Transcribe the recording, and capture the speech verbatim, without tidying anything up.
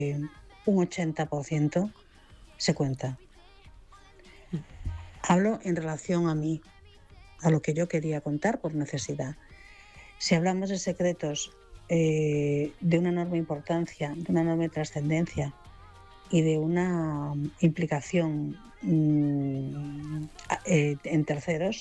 un ochenta por ciento se cuenta. Hablo en relación a mí, a lo que yo quería contar por necesidad. Si hablamos de secretos eh, de una enorme importancia, de una enorme trascendencia y de una implicación mmm, eh, en terceros,